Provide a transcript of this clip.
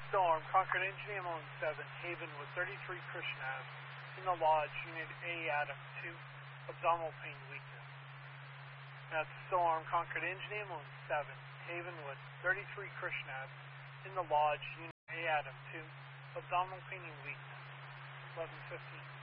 Storm, Concord Engineer 7, Havenwood 33, Christian Ave. In the Lodge, Unit A, Adam 2, abdominal pain, weakness. That's Storm, Concord Engineer 7, Havenwood 33, Christian Ave. In the Lodge, Unit A, Adam 2, abdominal pain and weakness. 11:15.